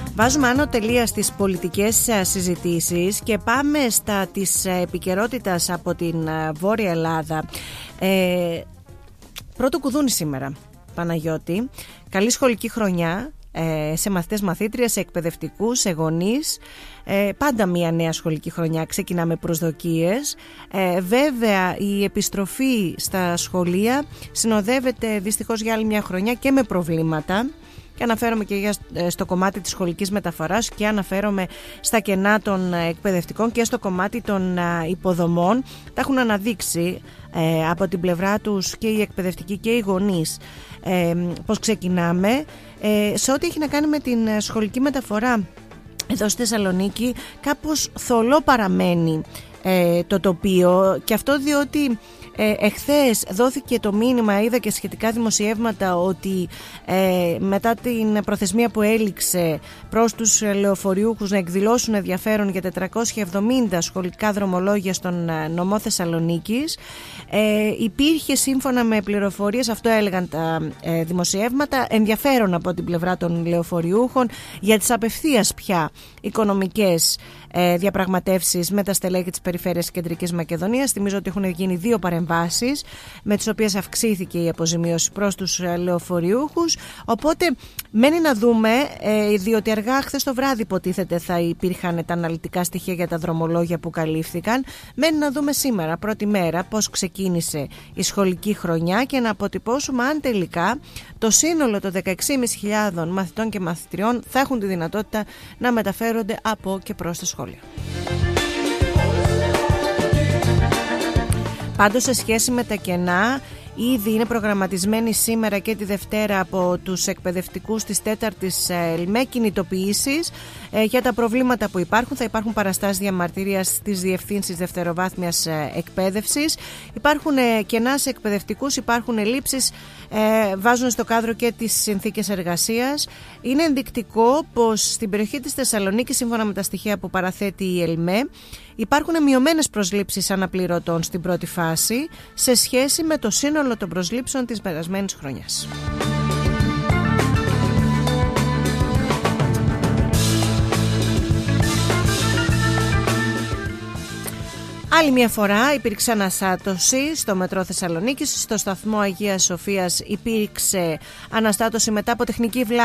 Βάζουμε άνω τελεία στις πολιτικές συζητήσεις και πάμε στα της επικαιρότητας από την Βόρεια Ελλάδα. Πρώτο κουδούνι σήμερα, Παναγιώτη. Καλή σχολική χρονιά σε μαθητές, μαθήτριες, σε εκπαιδευτικούς, σε γονείς. Πάντα μια νέα σχολική χρονιά ξεκινά με προσδοκίες. Βέβαια η επιστροφή στα σχολεία συνοδεύεται δυστυχώς για άλλη μια χρονιά και με προβλήματα. Και αναφέρομαι και στο κομμάτι της σχολικής μεταφοράς και αναφέρομαι στα κενά των εκπαιδευτικών και στο κομμάτι των υποδομών. Τα έχουν αναδείξει από την πλευρά τους και οι εκπαιδευτικοί και οι γονείς πώς ξεκινάμε. Σε ό,τι έχει να κάνει με την σχολική μεταφορά εδώ στη Θεσσαλονίκη, κάπως θολό παραμένει το τοπίο, και αυτό διότι εχθές δόθηκε το μήνυμα, είδα και σχετικά δημοσιεύματα, ότι μετά την προθεσμία που έληξε προς τους λεωφοριούχους να εκδηλώσουν ενδιαφέρον για 470 σχολικά δρομολόγια στον νομό Θεσσαλονίκης, υπήρχε, σύμφωνα με πληροφορίες, αυτό έλεγαν τα δημοσιεύματα, ενδιαφέρον από την πλευρά των λεωφοριούχων για τις απευθείας πια οικονομικές διαπραγματεύσεις με τα στελέχη της Περιφέρειας Κεντρικής Μακεδονίας. Θυμίζω ότι έχουν γίνει 2 παρεμβάσεις με τις οποίες αυξήθηκε η αποζημίωση προς τους λεωφοριούχους. Οπότε μένει να δούμε, διότι αργά χθες το βράδυ υποτίθεται θα υπήρχαν τα αναλυτικά στοιχεία για τα δρομολόγια που καλύφθηκαν. Μένει να δούμε σήμερα, πρώτη μέρα, πώς ξεκίνησε η σχολική χρονιά και να αποτυπώσουμε αν τελικά το σύνολο των 16.500 μαθητών και μαθητριών θα έχουν τη δυνατότητα να μεταφέρονται από και προς τα σχολεία. Πάντως, σε σχέση με τα κενά, ήδη είναι προγραμματισμένη σήμερα και τη Δευτέρα από τους εκπαιδευτικούς της 4ης ΕΛΜΕ κινητοποιήσεις για τα προβλήματα που υπάρχουν. Θα υπάρχουν παραστάσεις διαμαρτυρίας στις διευθύνσεις δευτεροβάθμιας εκπαίδευσης. Υπάρχουν κενά σε εκπαιδευτικούς, υπάρχουν ελλείψεις, βάζουν στο κάδρο και τις συνθήκες εργασίας. Είναι ενδεικτικό πως στην περιοχή της Θεσσαλονίκης, σύμφωνα με τα στοιχεία που παραθέτει η ΕΛΜΕ, υπάρχουν μειωμένες προσλήψεις αναπληρωτών στην πρώτη φάση σε σχέση με το σύνολο των προσλήψεων της περασμένης χρονιάς. Άλλη μια φορά υπήρξε αναστάτωση στο μετρό Θεσσαλονίκης. Στο σταθμό Αγίας Σοφίας υπήρξε αναστάτωση μετά από τεχνική βλάβη